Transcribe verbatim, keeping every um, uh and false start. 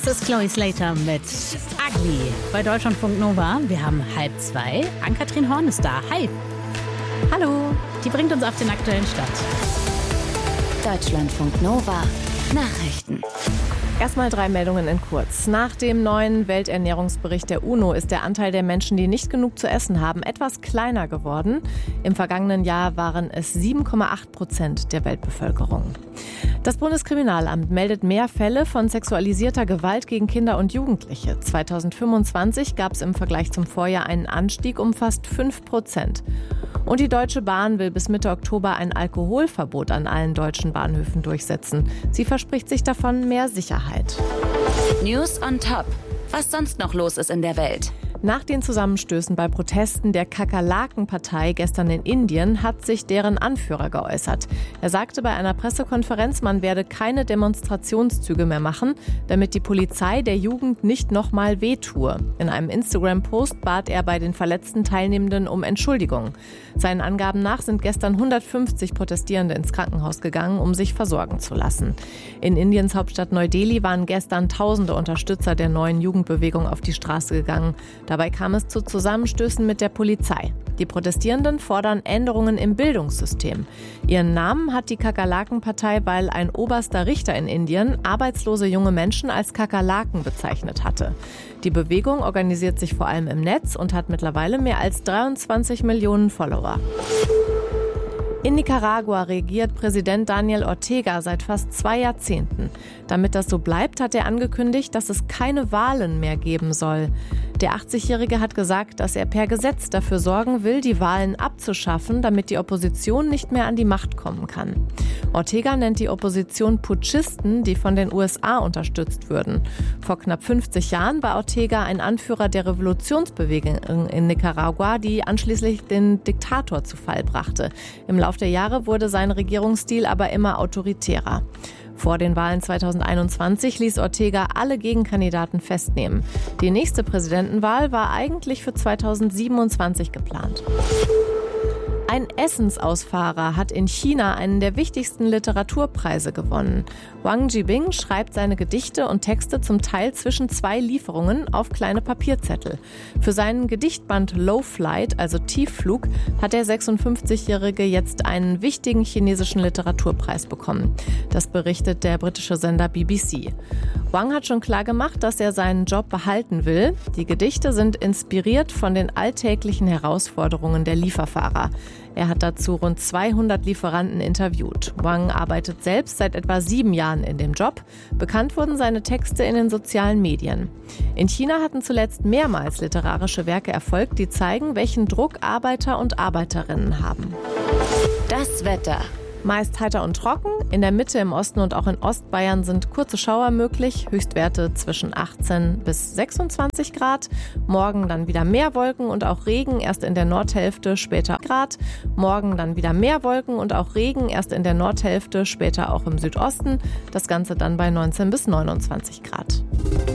Das ist Chloe Slater mit Ugly bei Deutschlandfunk Nova. Wir haben halb zwei. Ann-Kathrin Horn ist da. Hi. Hallo. Die bringt uns auf den aktuellen Stand. Deutschlandfunk Nova. Nachrichten. Erstmal drei Meldungen in kurz. Nach dem neuen Welternährungsbericht der UNO ist der Anteil der Menschen, die nicht genug zu essen haben, etwas kleiner geworden. Im vergangenen Jahr waren es sieben Komma acht Prozent der Weltbevölkerung. Das Bundeskriminalamt meldet mehr Fälle von sexualisierter Gewalt gegen Kinder und Jugendliche. zweitausendfünfundzwanzig gab es im Vergleich zum Vorjahr einen Anstieg um fast fünf Prozent. Und die Deutsche Bahn will bis Mitte Oktober ein Alkoholverbot an allen deutschen Bahnhöfen durchsetzen. Sie verspricht sich davon mehr Sicherheit. News on Top. Was sonst noch los ist in der Welt. Nach den Zusammenstößen bei Protesten der Kakerlaken-Partei gestern in Indien hat sich deren Anführer geäußert. Er sagte bei einer Pressekonferenz, man werde keine Demonstrationszüge mehr machen, damit die Polizei der Jugend nicht nochmal wehtue. In einem Instagram-Post bat er bei den verletzten Teilnehmenden um Entschuldigung. Seinen Angaben nach sind gestern hundertfünfzig Protestierende ins Krankenhaus gegangen, um sich versorgen zu lassen. In Indiens Hauptstadt Neu-Delhi waren gestern tausende Unterstützer der neuen Jugendbewegung auf die Straße gegangen. Dabei kam es zu Zusammenstößen mit der Polizei. Die Protestierenden fordern Änderungen im Bildungssystem. Ihren Namen hat die Kakerlaken-Partei, weil ein oberster Richter in Indien arbeitslose junge Menschen als Kakerlaken bezeichnet hatte. Die Bewegung organisiert sich vor allem im Netz und hat mittlerweile mehr als dreiundzwanzig Millionen Follower. In Nicaragua regiert Präsident Daniel Ortega seit fast zwei Jahrzehnten. Damit das so bleibt, hat er angekündigt, dass es keine Wahlen mehr geben soll. Der achtzigjährige hat gesagt, dass er per Gesetz dafür sorgen will, die Wahlen abzuschaffen, damit die Opposition nicht mehr an die Macht kommen kann. Ortega nennt die Opposition Putschisten, die von den U S A unterstützt würden. Vor knapp fünfzig Jahren war Ortega ein Anführer der Revolutionsbewegung in Nicaragua, die anschließend den Diktator zu Fall brachte. Im Laufe der Jahre wurde sein Regierungsstil aber immer autoritärer. Vor den Wahlen zweitausendeinundzwanzig ließ Ortega alle Gegenkandidaten festnehmen. Die nächste Präsidentenwahl war eigentlich für zweitausendsiebenundzwanzig geplant. Ein Essensausfahrer hat in China einen der wichtigsten Literaturpreise gewonnen. Wang Jibing schreibt seine Gedichte und Texte zum Teil zwischen zwei Lieferungen auf kleine Papierzettel. Für seinen Gedichtband Low Flight, also Tiefflug, hat der sechsundfünfzigjährige jetzt einen wichtigen chinesischen Literaturpreis bekommen. Das berichtet der britische Sender B B C. Wang hat schon klar gemacht, dass er seinen Job behalten will. Die Gedichte sind inspiriert von den alltäglichen Herausforderungen der Lieferfahrer. Er hat dazu rund zweihundert Lieferanten interviewt. Wang arbeitet selbst seit etwa sieben Jahren in dem Job. Bekannt wurden seine Texte in den sozialen Medien. In China hatten zuletzt mehrmals literarische Werke Erfolg, die zeigen, welchen Druck Arbeiter und Arbeiterinnen haben. Das Wetter. Meist heiter und trocken. In der Mitte, im Osten und auch in Ostbayern sind kurze Schauer möglich. Höchstwerte zwischen achtzehn bis sechsundzwanzig Grad. Morgen dann wieder mehr Wolken und auch Regen, erst in der Nordhälfte, später Grad. Morgen dann wieder mehr Wolken und auch Regen, erst in der Nordhälfte, später auch im Südosten. Das Ganze dann bei neunzehn bis neunundzwanzig Grad.